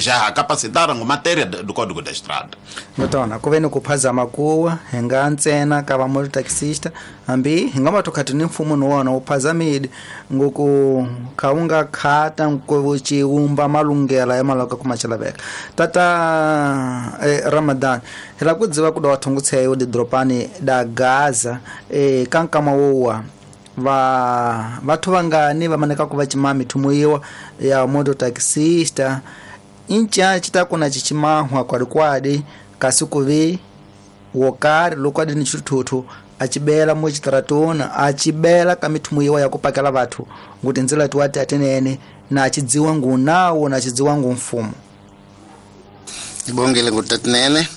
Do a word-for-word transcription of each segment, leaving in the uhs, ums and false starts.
já capacitaram a matéria do Código da Estrada. Então, kuveni kuphazama kuwa henga ntsena ka va mototaxista hambi hinga matokati ni mfumo nuona uphazamidi ngoku kaunga khata ngokuchi umba malungela ya malaka kumachalaveka tata eh, Ramadan hela kudziva kuda wathongutseyo di dropani da Gaza eh, kankama wowa va vathu vangani va maneka ku va chima mithumo yiwa ya mototaxista incha chitakuna chichimahwa kwadikwadi kasi kuvi wokari loko adi ni chitutu achibela mu chitaratona achibela ka mithumo yiwa ya kupakela vathu nguti ndzila tiwati atenene na achidziwa ngunawo na achidziwa ngumfumo. Ibongele ngutatinene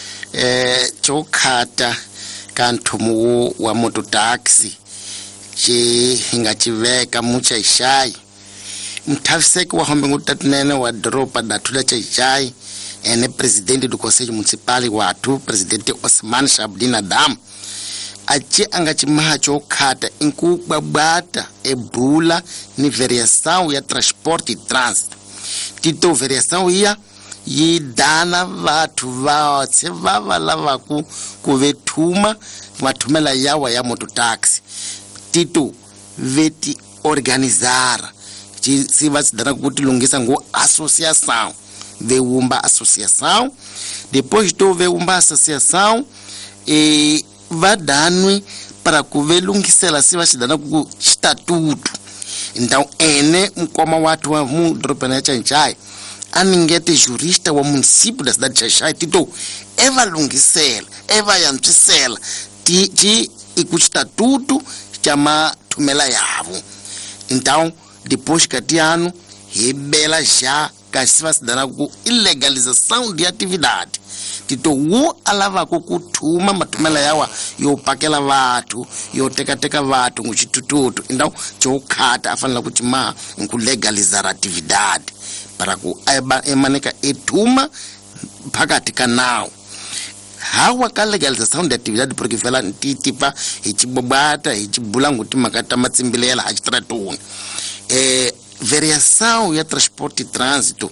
eh chokhata ka nthumo wa mototaxi chi hinga chiveka mucha ishai mthaviseki wa hombe ngutatinene wa dropa datula cha ishai ene presidente do conselho municipal watu presidente Osman Shabdin Adam achi anga chimaha chokhata inkubabata ebula ni variação ya transporte e trânsito tito variação ya yi dana vathu va tse vava lava ku kuvethuma vathumela yawa ya mototaxi tito veti organizar chi si va sidana kuti lungisa ngo associação veumba associação depois do veumba associação e va danwe para kuvelungisela si va sidana ku estatuto então ene mkoma watu wa mu dropana cha nchai aningete jurista wa município da cidade de Xaxai tito eva lungisela eva yantsela ti ti ikustatuto chama thumela yavo então depois katiano rebela já kasiva sidana ku ilegalização de atividade tito wo alava ku kuthuma mathumela yawa yo pakela vathu yo teka teka vathu nguchitututu então chokhata afanela kuti ma nkulegalizar atividade para ku emaneka etuma phakathi kanawo hawa ka legalização de atividade porque vela ntitipa hichibobata hichibula nguti makata matsimbilela hachitratoni eh variação ya transporte e trânsito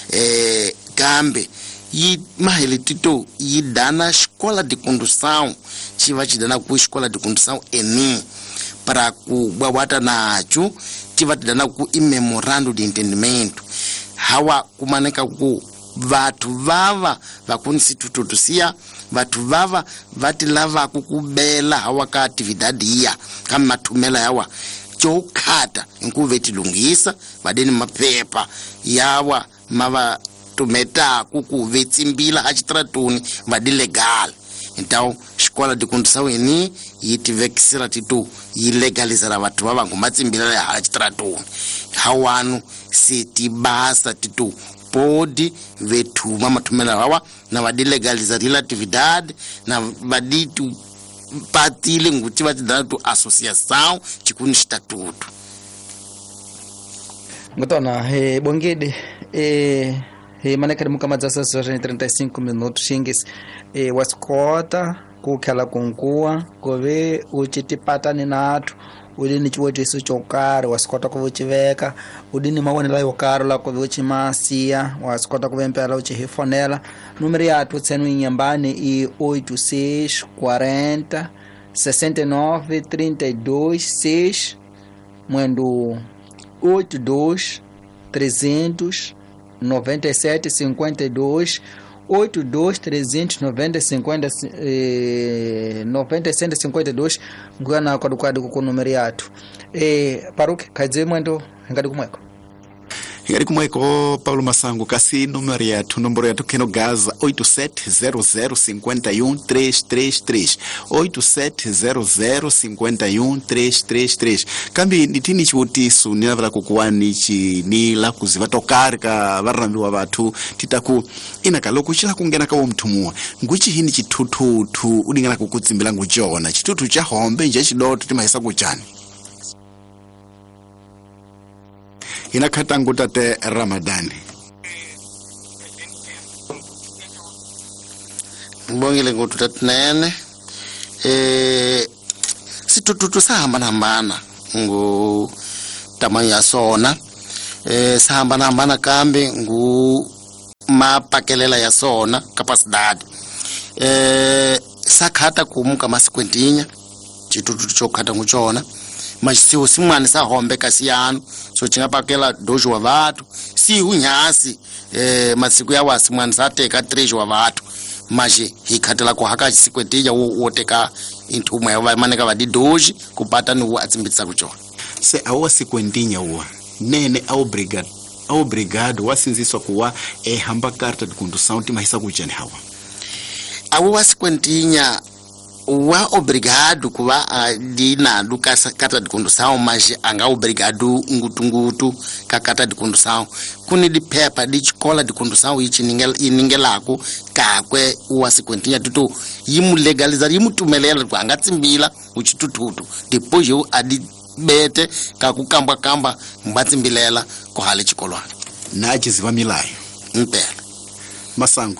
eh kambe yi mahele tito yi dana escola de condução chiva chidana ku escola de condução eni para ku bwabata nacho chiva tidana ku memorando de entendimento hawa kumaneka ku vathu vava vakunisitututusia vathu vava vati lava kukubela hawa ka atividade iya kama mathumela yawa chokhata inkuveti lungisa vadeni mapepa yawa mava tumeta kukuvetsimbila hachitratoni vadi legal então escola de condução eni yitivekisira tito yilegalizara vathu vava ngumatsimbila hachitratoni hawanu seti basa tito pode vethuma mathumela hawa na vadi legalizar atividade na vadi tu patile nguti vati dana tu associação chikuni estatuto ngotona he bongede eh he maneka mukamadza sasa trinta e cinco minutos xingis e wascota ku khala kunkuwa kove uchitipatani nathu udini chiwotiso chokari wascota ku vuchiveka udini mawonela yokari la ku vuchimasia wascota ku vempela uchihifonela numero yathu tsenu inyambani i oito seis quarenta sessenta e nove trinta e dois seis mwendo oito dois trezentos noventa e sete cinquenta e dois oito dois trezentos noventa cinquenta noventa e sete cinquenta e dois ngana kwa dukwadi ku numero yathu eh paruke kadze mwendo ngadi kumweko ngadi kumweko Paulo Masango kasi numero yathu nomboro yathu keno Gaza oito sete zero zero cinco um três três três oito sete zero zero cinco um três três três kambi nitini chiwotiso ninavala kukuwani chi ni la kuziva tokari ka varambiwa vathu titaku inaka loko chila kungena ka umthumuwa nguchi hini chithuthuthu udingana kukutsimbila nguchona chithuthuthu cha hombe nje chidoto timahisa kuchani ina khatangu tate Ramadani mbongile ngututatinene eh sitututu sahambana hambana ngu tamanho ya sona eh sahambana hambana kambe ngu mapakelela ya sona capacidade eh sakhata kumuka masikwentinya chitutu chokhata nguchona machisiwo simwana sa hombe kasiyano so chingapakela dojo wa vatu si unyasi eh masiku ya wasi mwana sa teka trejo wa vatu maji hikhatela ku haka chisikwentinya woteka intumo ya vamaneka vadi doji kupata ni watsimbitsa kuchona se awa sikwentinya uwa nene au brigade au brigade wasinziswa kuwa e hamba carta de condução timahisa kuchani hawa awu wasikwentinya wa obrigado kuva dina lukasa carta de condução mas anga obrigado ngutungutu ka carta de condução kuni di pepa di escola de condução ichi ningel iningelako kakwe wasikwentinya tutu yimu legalizar yimu tumelela kwa ngatsimbila uchitututu depois yo adi bete kakukamba kamba mbatsimbilela ko hale chikolwana naje ziva milayo mpela Masango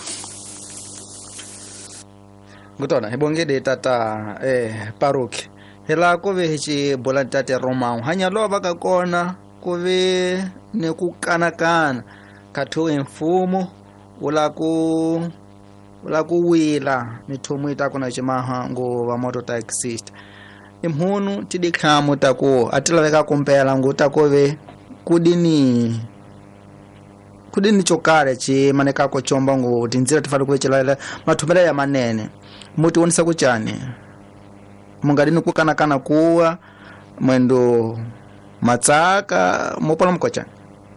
ngutona hibongede tata eh paroki hela kove hichi bolantate romao hanya lo baka kona kove ne kukanakana katho emfumo ula ku ula kuwila mithomo itakona chimaha ngo va moto taxist imhunu tidikhamu tako atilaveka kumpela ngutakove kudini kudini chokare chi maneka ko chomba ngo tinzira tifala kuchela mathumela ya manene muti wonisa kuchani mungadini kukanakana kuwa mwendo matsaka mopala mkochani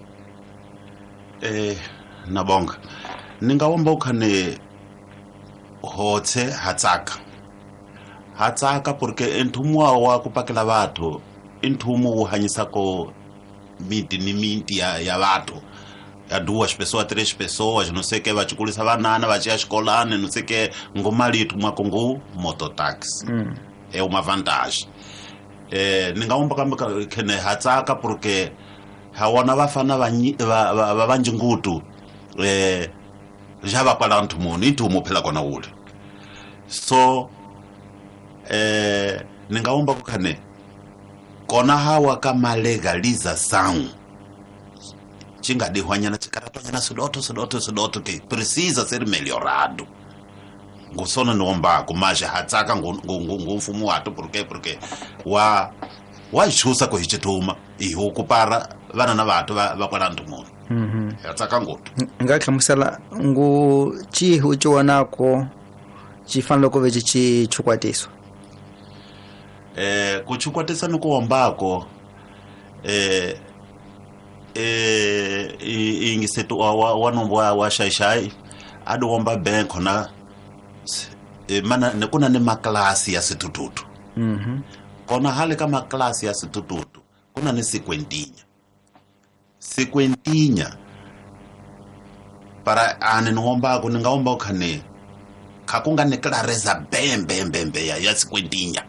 eh nabonga ningaomba ukhane hotse hatsaka hatsaka porque enthumu wa kupakela batho enthumu uhanyisa ko miti ni miti ya, ya batho ya duas pessoas, três pessoas, não sei que vai chikulisa banana, vai escolane, não sei que ngomali tu makongo mototaxi. Mm. É uma vantagem. Eh, ningaomba kama kene hatsaka porque hawana bafana babanje ngutu eh jaba kwala ntumu ni ntumu phela kona ule. So eh ningaomba kukhane kona hawa kama legalização chingadihwanyana chikaratonyana sudoto sudoto sudoto que precisa ser melhorado ngusona nomba kumaja hatsaka ngumfumo wato porque porque wa waishusa ko hichituma ihuku para vana na vatu vakwalantu munhu mhm hatsaka ngoto ngakhamusala ngu chihu chiwanako chifanele kove chichi chukwatiswa eh kuchukwatisa nikuombako eh eh ingisetu wanombo wa shaishai adomba bank na e mana nekuna ne maklasi ya sitututu mhm kona hali kama klasi ya sitututu kuna ne sequentinya sequentinya para ane nomba kuningaomba ukhane kakunga ne clareza bembe bembe ya sequentinya.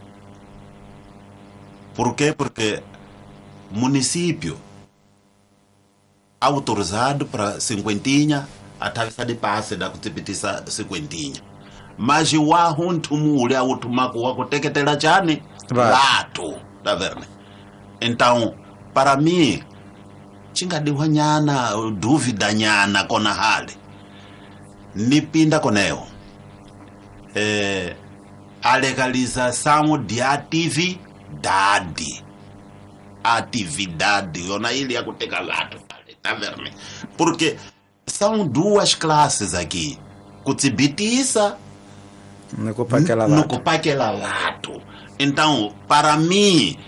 Por quê? Porque município autorizado para cinquentinha atavisa de passe da kutipitisa cinquentinha mas wa huntu mule autumako wa kuteketela chani lato tá vendo então para mim chingadihwa nyana dúvida nyana kona hali nipinda koneo eh a legalização de atividade atividade ona ile ya kuteka lato tá vendo porque são duas classes aqui kutibitisa nekupakela no vatu kupakela lato então para mim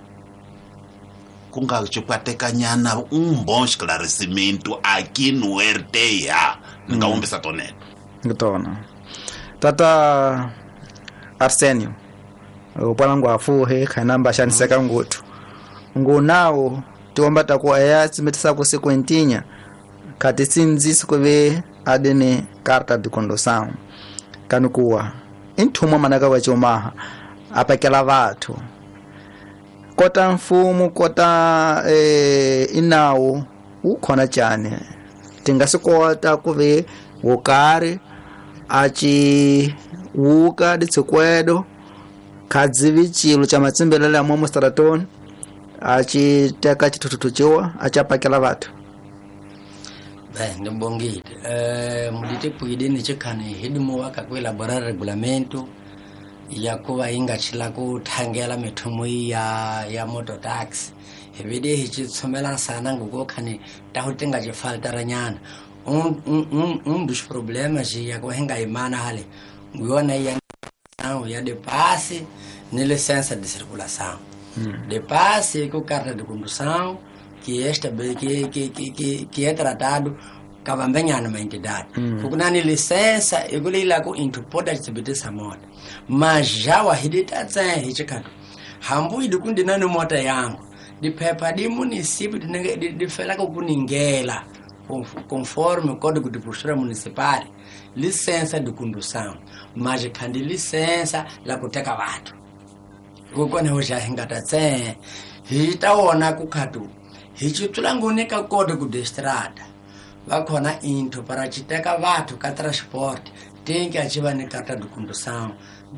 kunga chipateka nyana um bom esclarecimento aqui no R T A ngaombesa tonene ngitona tata Arsenio upala ngwafuhe khanamba shaniseka ngutu ngunawo tiomba tako ayatsi metisa ku sequentinya kati sinzisi kove adene carta de condução kanukuwa inthumo manaka wachomaha apakela vathu kota mfumo kota eh inawo ukhona chane tingasikota kuve wokari achi wuka ditsekwedo kadzivi chilo cha matsimbelele ya momo stratoni achi teka chitututu chiwa achapakela vathu Bem, ndibongile. Eh mudite kuidini chikhani hidimo waka ku elaborar regulamento ya kuva ingachila ku thangela mithumo ya ya motor taxi. Hebide hichi tsomela sana nguko khani ta hotenga je faltaranyana. Um um um dos problemas ya ku henga imana hale. Nguyona ya ya de passe nem licença de circulação. Hum. De passe com carta de condução que esta que que que que é tratado cavambenha numa entidade. Porque na licença eu gostei lá com interpoda de subir essa moto. Mas já o ahidita tem hichikado. Hambu idukundi nani moto yangu. De pepa de município de de de fela com ninguela conforme o Código de Postura Municipal. Licença de condução, mas kandi licença la kuteka watu. Kukone hoja hingata tse. Hitaona kukhatu. Hichitulangunika Código de Estrada. Vakona into para chiteka watu ka transporte. Tem que ativar ni carta de condução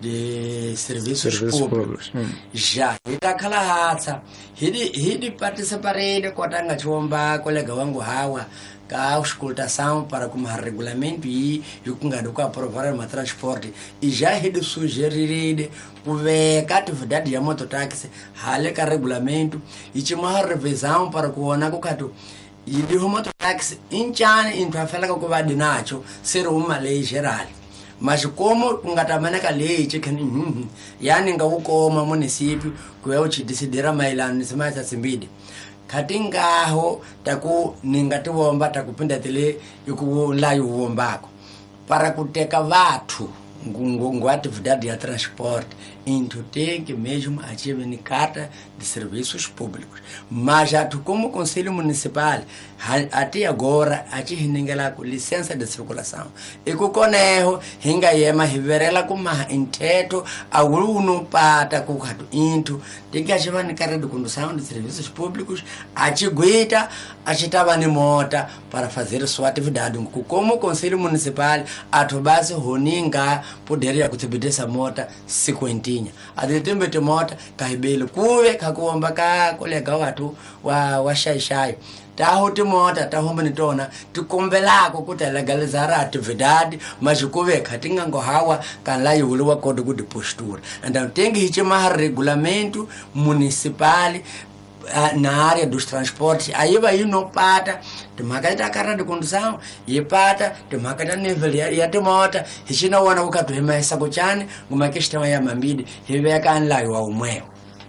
de serviços Serviços públicos. públicos. Hum. Já itakhala hatsa. Hidi hidi participarede kwatanga chomba kolega wangu hawa ka auscultação para como regulamento e eu kungado com aprovar uma transporte e já hidi sugerir kuve atividade ya mototáxi hale ka regulamento e tinha revisão para kuona kukatu e de mototáxi inchane intafela ko va dinacho ser uma lei geral. Mas como kungatamana ka lei chekani yani nga ukoma município kuya uchi decidera mailano nisimasa simbidi katingaho taku ningatiwomba takupinda tele yukulayo uwombako para kuteka watu ngu atividade ya transporte into tem que mesmo ativar ni carta de serviços públicos. Mas já como Conselho Municipal até agora ati hinengela com licença de circulação e com coneho hinga yema hiverela com uma inteto aluno pata com kato into tem que ativar ni carta de condução de serviços públicos atiguita atitava ni mota para fazer sua atividade como Conselho Municipal atobase honinga poderia kutibidisa essa mota cinquentinha adetembe te mota kahibele kuwe kakuomba ka kolega watu wa wa shai shai taho te mota taho mnitona tikombelako kuti legalizara atividade mas kuwe katinga ngo hawa kan la yuluwa Código de Postura então tem que chamar regulamento municipal na área dos transportes. Aí vai no pata de macaita carta de condução e pata de macaita nível e de moto hishina wana ukatu hema sagochane nguma questão ya mambidi hiveka anlayo wa umweo.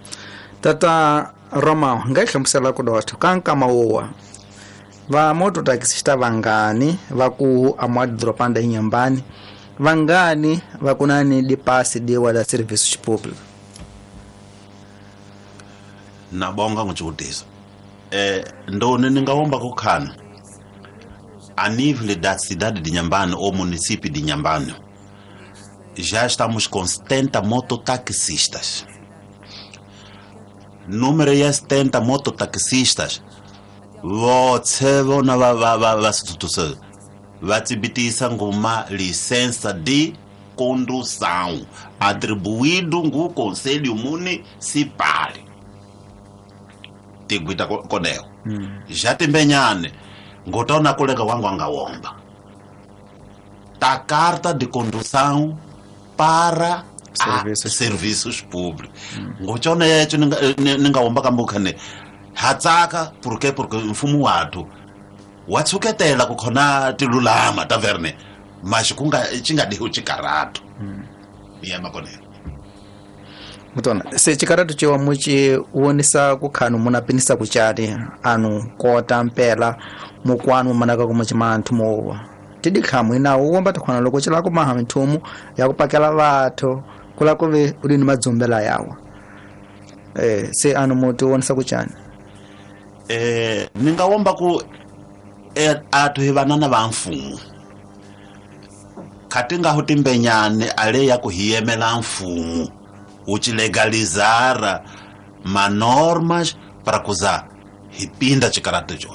Tata Roma ngai hlamusela ku dota kanka mawa va moto taxi sta vangani va ku amwadi dropanda inyambani vangani va kunani di passe de wala serviços públicos. Nabonga ngochutisa eh ndone ningaomba kukhana a nível da cidade de Inhambane ou município de Inhambane já estamos com setenta mototaxistas. Número é setenta mototaxistas. Você vona va va va va instituição vatibitisa nguma licença de condução atribuído no Conselho Municipal. Tiguita kodeo mm. Já tembenyane ngotona kolega wangu angawomba ta carta de condução para serviços, serviços públicos mm. Ngochona yecho ningawomba kambukhane hatsaka porque porque mfumo watu watsuketela kukhona tilulama taverne mas kunga chingadiho chikarato mm. Yema konelo Mutona se chikarato chewa muchi uonisa kukhanu munapinisa kuchari anu kota mpela mukwanu manaka kumachima anthumowa tidi khamu ina uwomba takhona loko chila ku maha mithumu ya kupakela vatho kula kuve uli ni madzombela yawa eh se anu muti uonisa kuchani eh ningawomba ku eh, athu hivanana va mfumu khatinga hotimbenyane ale ya kuhiyemela mfumu uchilegalizara manormas para kuza hipinda chikarate jo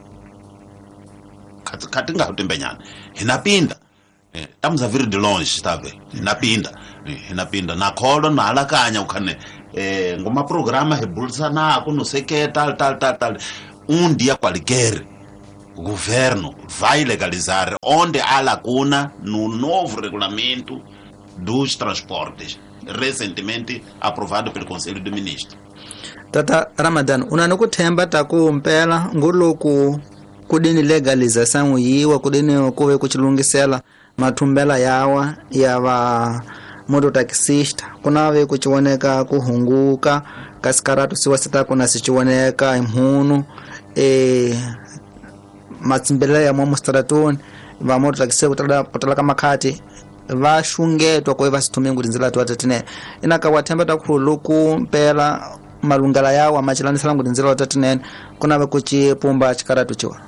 katinga hutembenyana hinapinda eh, tamuza viri de longe tabe hinapinda eh, hinapinda na kholo na alakanya ukhane eh, ngoma programa hebulsa na kuno seke tal tal tal tal um dia qualquer governo vai legalizar onde há lacuna no novo regulamento dos transportes, recentemente aprovado pelo Conselho de Ministros. Tata Ramadan, unani kuthemba taku mpela nguluku kudini legalização yiwa kudini kuwe kuchilungisela mathumbela yawa yava mototaxista kunave kuchiwoneka kuhunguka kasikaratu siwasita kuna sichiwoneka imhunu e matsimbele ya mwamustaratoni va mototaxista kutala kutalaka makhati va shungetwa kwa va situme ngutinzila tu atatine inaka wathemba takhuluku mpela malungala yawa machilanisala ngutinzila atatine kunave kuchipumba chikaratu chiwa.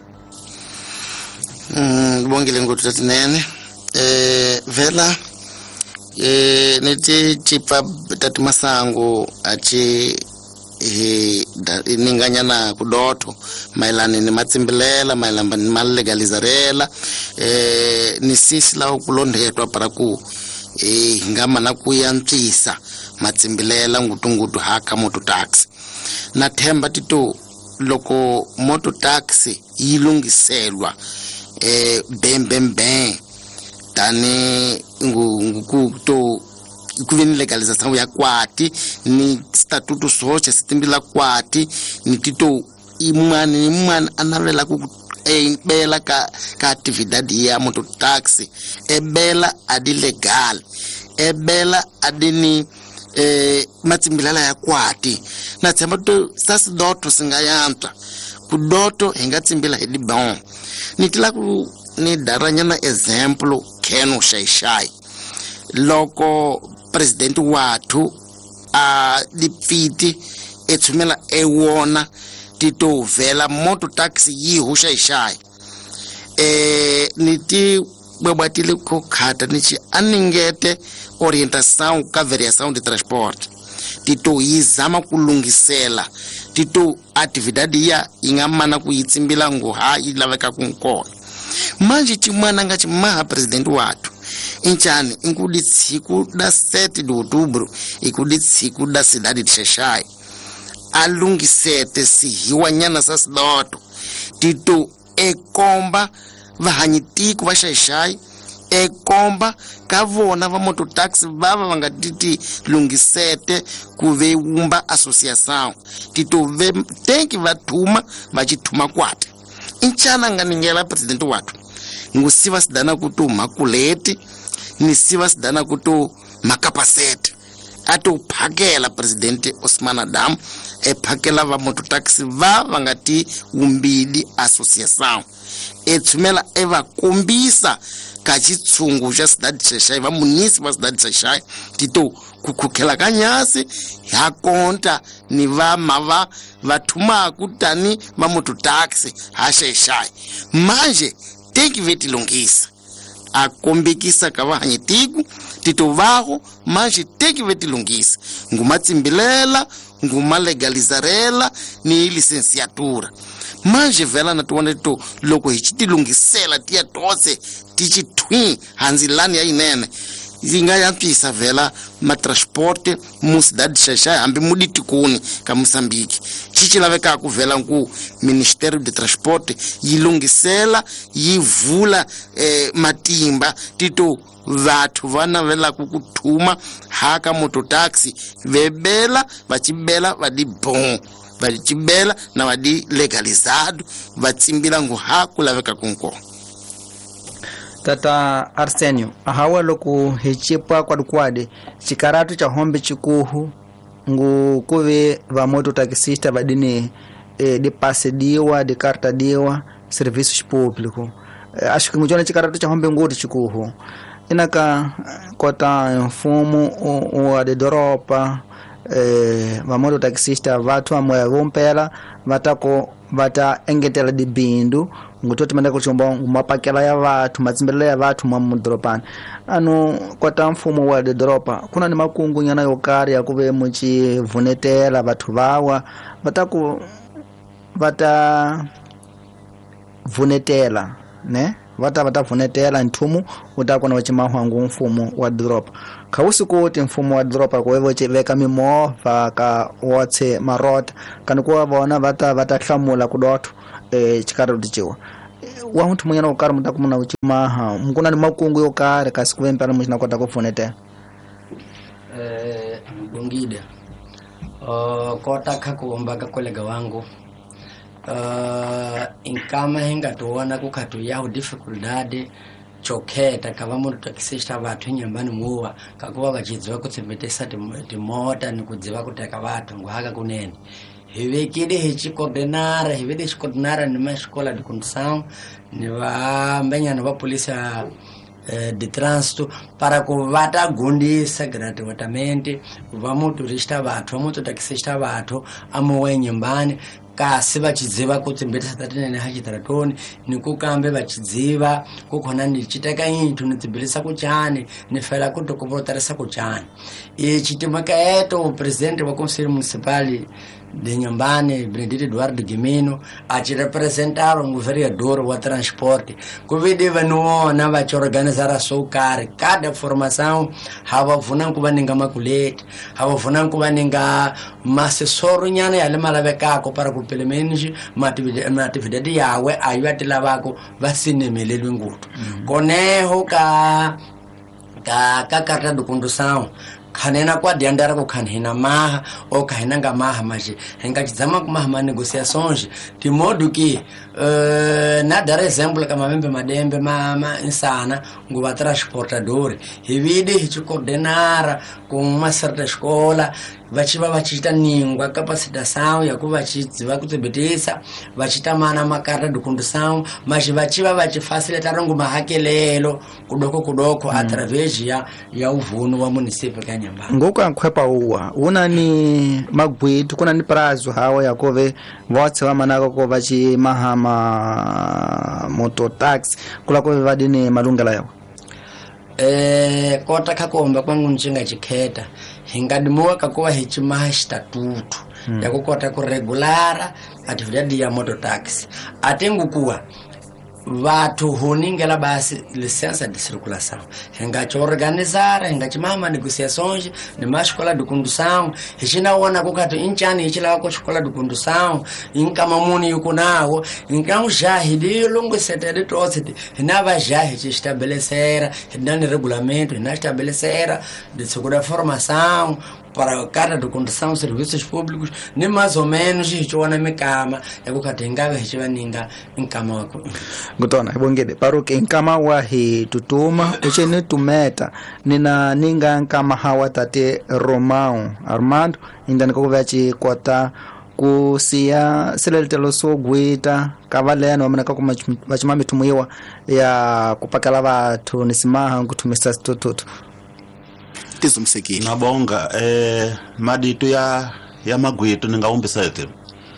Mm, bongile ngutatinene eh vela eh neti chipa tatu masango achi eh ninganyana kudoto mailani ni matsimbelela mailamba ni malegalizarela eh ni sisila ukulondhetwa para ku eh ngama na kuyantsisa matsimbelela ngutungutu haka moto taxi na themba tito loko moto taxi yilungiselwa eh bem bem bem tani ngu to kuveni legalização ya kwati ni statuto socha sitimbila kwati ni tito imani imani anavela ku e bela ka ka atividade ya moto taxi e bela adi legal e bela adini eh matsimbilala ya kwati na tsemba to sasi doto singayanta kudoto hingatsimbila hedi bon nitila ku ni daranyana exemplo kenu shaishai loko president watu a dipiti etsumela ewona tito vela moto taxi yi hushaishai eh niti bwabatile ko khata nichi aningete orientação ka variação de transporte tito yizama kulungisela tito atividade ya ingamana kuyitsimbila ngo ha ilaveka kunkona manje chimwana ngati maha president watu inchani inkudi tsiku da sete de outubro ikudi tsiku da cidade de Xaixai alungisete si hiwanyana sasidoto tito ekomba vahanyitiku va Xaixai ekomba kavona va moto taxi vava vangatiti lungisete kuve umba associação tito ve tem que vatuma vachituma kwate inchana nganingela president watu ngusiva sidana kutu makuleti nisiva sidana kutu makapasete ato phakela president Osman Adam e phakela va moto taxi va vangati umbidi associação etsumela eva kombisa kachitsungu cha cidade de Xaixai va munisi va cidade de Xaixai tito kukhukela kanyasi ya konta ni va mava vathuma kutani va moto taxi ha Xaixai manje tem que ver tilongisa a kombekisa ka vahanyitiku tito vaho manje tem que ver tilongisa ngumatsimbilela nguma legalizarela ni licenciatura manje vela na tuone to loko hichitilungisela tia tose tichitwi hanzilani ya inene zingayapisa vela matransporte mu cidade de Xaixai ambi muditikuni ka Moçambique chichilaveka ku vela ku Ministério de Transporte yilungisela yivula eh, matimba tito vathu vana vela kukuthuma haka moto taxi vebela vachibela vadi bon vachibela na vadi legalizado vatsimbila ngo hakulaveka kunko. Tata Arsenio ahawa loku hechipa kwa dukwade chikaratu cha hombe chikuhu ngu kuve va moto taxista vadini eh, de passe diwa de carta diwa serviços públicos eh, acho que mujona chikaratu cha hombe ngoti chikuhu inaka kota mfumo o de doropa eh, va moto taxista vatu amwe vompela vatako vata engetela di bindu ngutoti manda kuchomba mapakela ya vatu matsimbele ya vatu mwa mudropani ano kwata mfumo wa de dropa kuna ni makungu nyana yokari yakuve muchi vunetela vatu vawa vataku vata vunetela ne vata vatavhunetela nthumu utakona wachimahwangu mfumo wa drop khawusi kuti mfumo wa drop akuwevo chiveka mimovha ka wotse marota kana kuwa vona vata vatahlamula kudotho eh chikari tichiwa wa muthu munyana ukari mutakumuna uchimaha mkuna ni makungu yokari kasi kuvempera muchina kota kufunetela eh Bongide uh, kota kakuomba kakolega wangu uh, inkama hinga tuona kukatu yahu difficultade choketa kava munhu takisista vathu nyambani muwa kakuva vachidziva kutsembetesa timota nikudziva kuteka vathu nguhaka kunene hivekide hechikoordenara hivede hechikoordenara ni mascola de condução ni vambenyana va polícia eh, de trânsito para que vatagundisa gratuitamente vamotorista vathu vamototakisista vathu amowe nyambani kasi vachidziva kutsembetesa tatinene hachitaratoni nikukambe vachidziva kukhona nichiteka inthu nitsibilisa kuchani nifela kuti kuvotarisa kuchani ichitimaka eto presidente wa conselho municipal de Nhambane, Benedito Eduardo Guimino, a te representar um vereador wa transporte. Covid vanuona va te organizar a sua cara. Cada formação hava vunan ku vaninga makulete, hava vunan ku vaninga masesoro nyana ya lema lavekako para ku pelo menos uma atividade yawe ayu atilavako vasinemelelwe nguto. Koneho ka ka ka carta de condução khanena kwa diandara ko khanena maha o kahena nga maha maji henga chizama ku maha negociações de modo que uh, na dar exemplo kama membe madembe mama insana nguva transportador hivide hichi coordenara com uma certa escola vachiva vachita ningwa capacitação ya ku vachidziva kutsebetisa vachita mana makarta de condução mas vachiva vachifacilitar nguma hakelelo kudoko kudoko mm. através ya ya uvuno wa município ka Nhambane ngoku ankhwepa uwa una ni magwitu kuna ni prazo hawa yakove votse vamanaka ko vachi mahama mototaxi kula ko vadini malungela yawo eh kota kakomba kwangu nchinga chikheta hingadimowa kakuwa hichimaha statuto hmm. yakukota ku regulara atividade ya mototaxi atengu kuwa vathu huningela basi licença de circulação hengachi organizar hengachi mama negociações ni mascola de condução hicinaona kukati inchani hichila ko escola de condução inkama muni yukunawo inkam jahidi longo setede tose hinava jahidi estabelecer hinani regulamento hina estabelecer de segura formação para cada de condução serviços públicos nem mais ou menos hichona mikama yakukatengaga hichivaninga inkama wako gutona ibongede paruke inkama wa hi tutuma ucheni tumeta nina ninga nkama hawa tate Romão Armando indani ko vachi kota kusia seleltelo so gwita kavaleno amana ka kuma vachimami tumuiwa ya kupakala vathu nisimaha ngutumisa tututu tizumsekile nabonga eh madito ya ya magwitu ningaumbisa ete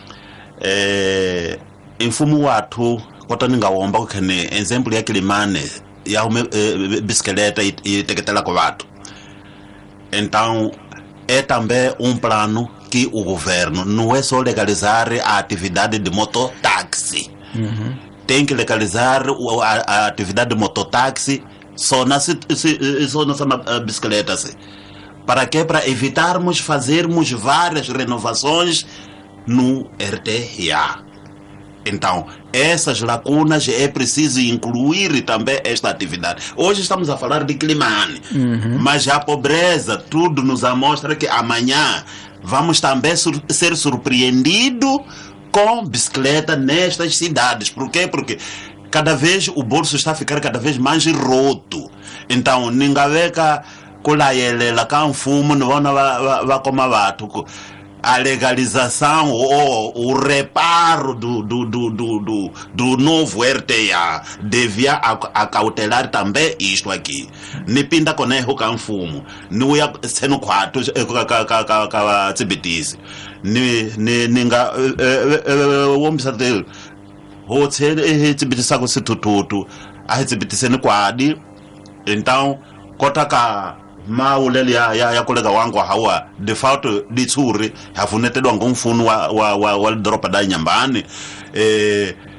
eh imfumo wathu kota ningawomba kukhene example ya Kilimane ya ume eh, bicicleta iteketela ko vathu então é também um plano que o governo não é só legalizar a atividade de mototáxi uhum. tem que legalizar a, a atividade de mototáxi só na só nessa bicicleta assim. Para quê? Para evitarmos fazermos várias renovações no R T A. Então, essas lacunas é preciso incluir também esta atividade. Hoje estamos a falar de Kilimane, uhum. mas a pobreza tudo nos mostra que amanhã vamos também sur- ser surpreendidos com bicicleta nestas cidades. Por quê? Porque cada vez o bolso está a ficar cada vez mais roto. Então, ninguém vê kula yelela ka mfumo nivona va va koma vathu a legalização ou o reparo do do do do do, do novo R T A devia acautelar também isto aqui. Nipinda koneho ka mfumo niuya seno kwathu ka ka ka ka tsibitisi ni ni ninga wombisa de hotel e tsibitisa ko sitututu a tsibitiseni kwadi. Então kota ka maulele ya ya, ya kolega wangu hawa de facto ditsuri havunetedwa ngomfuno wa wa wa, wa dropa da Nhambane eh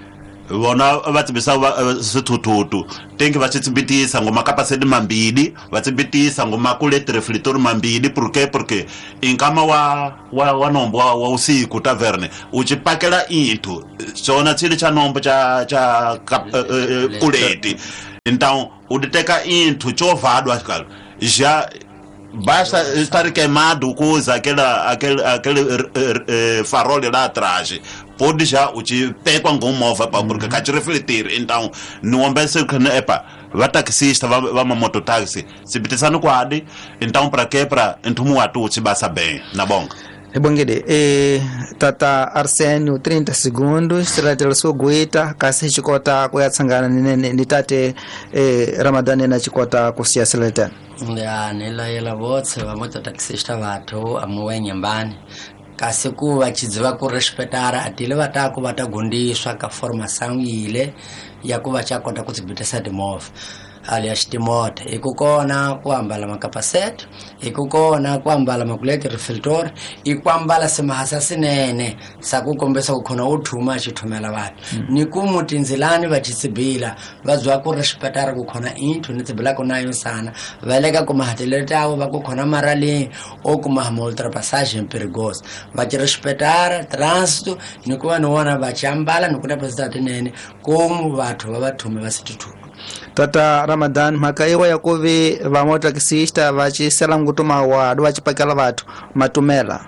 vona va tsibisa swithuthuthu tengi va swi tsimbitisa ngoma kapasiti mambili va tsimbitisa ngoma kule tireflitori mambili porque porque inkama wa wa wa nombo wa usiku taverne uchipakela into chona tsili cha nombo cha cha kuleti então uditeka into chovadwa kalo já basta estar queimado coisa aquela aquele aquele farol lá atrás pode já o te pega com mova para porque quer te refletir então não pensa que é para va taxista va va mototaxi se bitisano quadri então para que para entumu watu se basa bem na bonga Bongede, eh, tata Arsenio trinta segundos, será tela sua guita, kasi chikota kuya tsangana ni tate eh, Ramadani na chikota kusia seleta. Ya nila yela votse va mototaxista vatu amuwe nyambani. Kasi ku vachidziva ku respectara atile vatako vatagundiswa ka formação ile ya ku vachakota ku tsibitisa timova. Alias timota ikukona kuambala makapaseti ikukona kuambala makuleti reflector ikwambala semahasa sinene sakukombesa kukhona uthuma chithumela vatu mm. nikumutinzilani vachitsibila vazwa ku respectara kukhona into nitsibila kunayo sana valeka kumahatileta avo vakukhona marali okumaha ultrapassagem perigosa vachirespectara trânsito nikuva niwona vachambala nikutapesita tinene como vathu vavathume vasitithu Tata Ramadan makaiwa yakovi va mototaxista vachisela ngutuma wadu vachipakela vatu matumela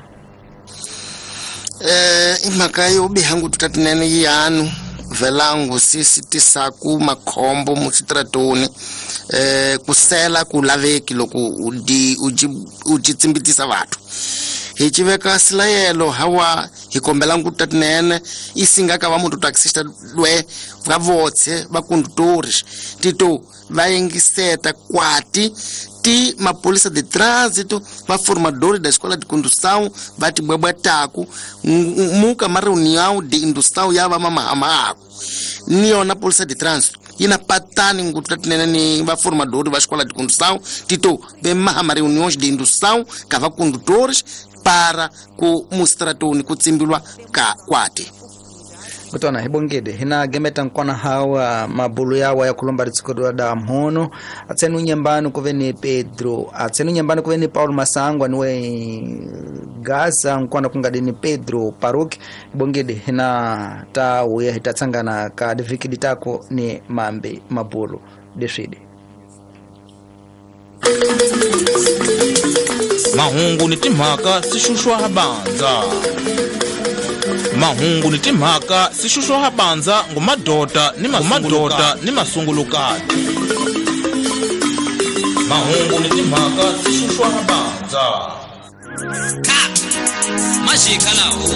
eh imakayo bihangu tutatinene yanu velangu sisi tisaku makhombo muchitratoni eh kusela kulaveki loko udi ujitsimbitisa vatu hichiveka silayelo hawa hikombela ngutatinene isinga ka va mototaxista lwe va votse va conductores tito va yengiseta kwati ti mapolisa de trânsito va formadores da escola de condução va tibwebwetaku muka ma reunião de indução ya va mamahamaku niona polícia de trânsito ina patani ngutatinene ni va formadores va escola de condução tito be mahama reuniões de indução ka va condutores para ku mustratoni kutsimbilwa ka kwati Kutona hibongede hina gemeta nkona hawa mabulu yawa ya kulomba ritsikodwa da mhono atsenu nyambani kuveni Pedro atsenu nyambani kuveni Paulo Masangwa niwe Gaza nkona kungadini Pedro Paruki hibongede hina ta uya hitatsangana ka divikidi tako ni mambe mabulu deshide Mahungu ni timhaka sishushwa habanza Mahungu ni timhaka sishushwa habanza ngumadota ni masungulukati ni masungulukati Mahungu ni timhaka sishushwa habanza Ka Majika lao